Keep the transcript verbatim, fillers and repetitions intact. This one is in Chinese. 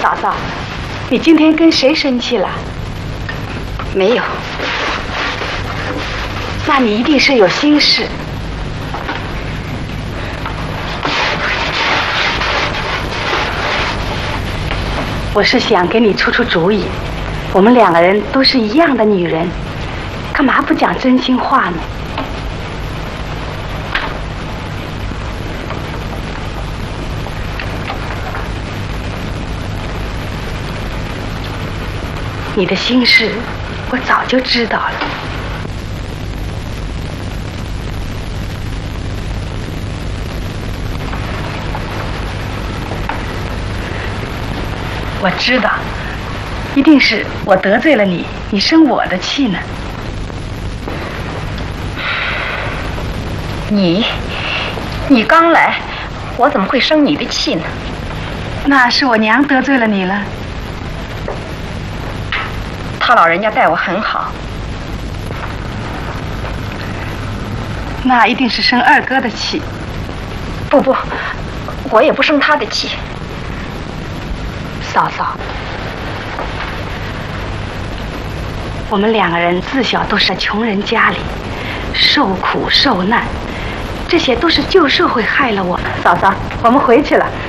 嫂嫂，你今天跟谁生气了？ 没有。 那你一定是有心事。我是想给你出出主意，我们两个人都是一样的女人，干嘛不讲真心话呢？你的心事我早就知道了。我知道，一定是我得罪了你，你生我的气呢。 你，你刚来，我怎么会生你的气呢？ 那是我娘得罪了你了。 他老人家待我很好。 那一定是生二哥的气。 不不，我也不生他的气。 嫂嫂，我们两个人自小都是在穷人家里，受苦受难，这些都是旧社会害了我。嫂嫂，我们回去了。